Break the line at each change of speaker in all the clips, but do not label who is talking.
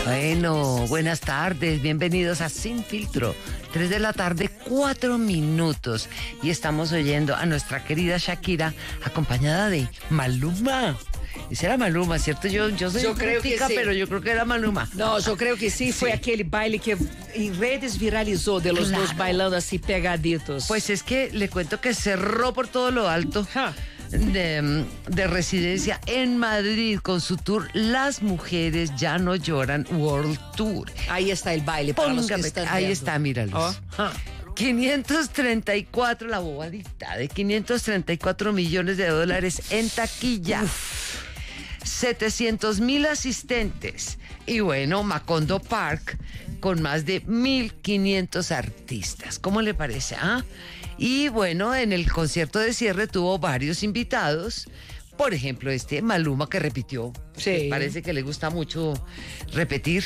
Bueno, buenas tardes, bienvenidos a Sin Filtro, 3 de la tarde, 4 minutos. Y estamos oyendo a nuestra querida Shakira, acompañada de Maluma. Ese era Maluma, ¿cierto? Yo creo que sí. Pero yo creo que era Maluma.
No, yo creo que sí, fue aquel baile que en redes viralizó de los dos bailando así pegaditos.
Pues es que le cuento que cerró por todo lo alto. De residencia en Madrid con su tour Las Mujeres Ya No Lloran World Tour.
Ahí está el baile para los que están
ahí
viendo.
Está, míralo. 534, la bobadita de 534 millones de dólares en taquilla. 700,000 asistentes. Y bueno, Macondo Park con más de 1,500 artistas. ¿Cómo le parece? Y bueno, en el concierto de cierre tuvo varios invitados. Por ejemplo, Maluma, que repitió.
Sí.
Parece que le gusta mucho repetir.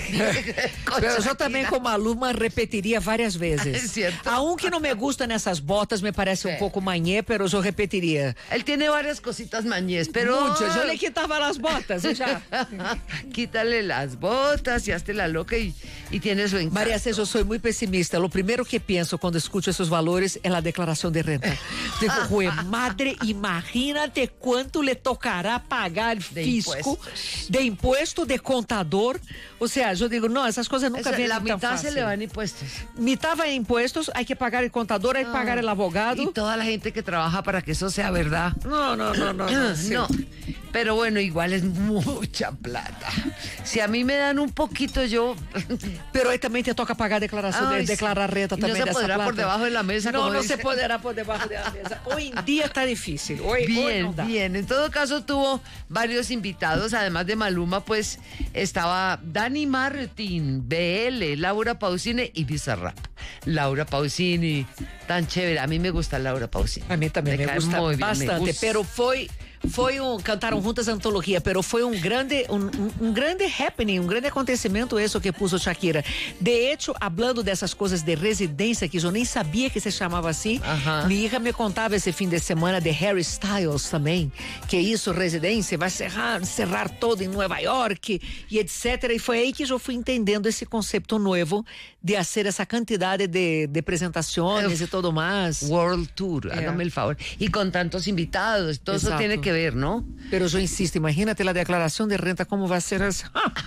Pero yo también con Maluma repetiría varias veces.
Es cierto.
Aunque no me gustan esas botas, me parece un poco mañé, pero yo repetiría.
Él tiene varias cositas mañés, pero...
Mucho, yo le quitaba las botas. Ya.
Quítale las botas y hazte la loca y tiene su encanto.
María César, yo soy muy pesimista. Lo primero que pienso cuando escucho esos valores es la declaración de renta. Digo, güey, madre, imagínate cuánto le tocará pagar el fisco, de impuesto, de contador. O sea, yo digo, no, esas cosas nunca vienen tan fácil.
La mitad se le van impuestos.
Mitad va en impuestos, hay que pagar el contador, hay que pagar el abogado.
Y toda la gente que trabaja para que eso sea verdad.
No. Sí.
No. Pero bueno, igual es mucha plata. Si a mí me dan un poquito, yo...
Pero ahí también te toca pagar declaración, declarar renta
y
también.
No se podrá por debajo de la mesa.
No se podrá por debajo de la mesa. Hoy en día está difícil. Hoy no da.
Bien. En todo caso tuvo varios invitados, además de Maluma, pues estaba Dani Martín, BL, Laura Pausini y Bizarrap. Laura Pausini, tan chévere. A mí me gusta Laura Pausini.
A mí también me gusta bastante, pero cantaron juntas antología, pero fue un grande happening, un grande acontecimiento eso que puso Shakira. De hecho, hablando dessas coisas de residência, que eu nem sabia que se chamava assim, minha hija me contava esse fim de semana de Harry Styles também, que isso, residência, vai cerrar todo em Nova York e etc. E foi aí que eu fui entendendo esse conceito novo de fazer essa quantidade de apresentações e todo mais.
World Tour, hágame el favor. Y con tantos invitados, todo eso tiene que ver, ¿no?
Pero yo insisto, imagínate la declaración de renta, ¿cómo va a ser eso?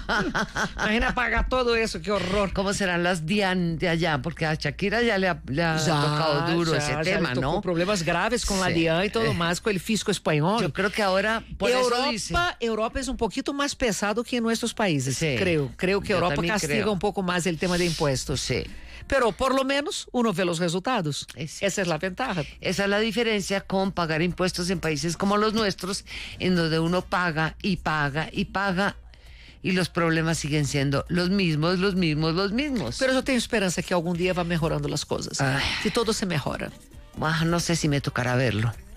Imagina pagar todo eso, qué horror.
¿Cómo serán las DIAN de allá? Porque a Shakira ya le ha tocado duro ese tema, ¿no?
Problemas graves con la DIAN y todo más, con el fisco español.
Yo creo que ahora, por eso dice...
Europa es un poquito más pesado que en nuestros países, creo que Europa castiga un poco más el tema de impuestos.
Sí.
Pero por lo menos uno ve los resultados. Esa es la ventaja.
Esa es la diferencia con pagar impuestos en países como los nuestros, en donde uno paga y paga y paga y los problemas siguen siendo los mismos.
Pero yo tengo esperanza que algún día va mejorando las cosas. Si todo se mejora.
No sé si me tocará verlo.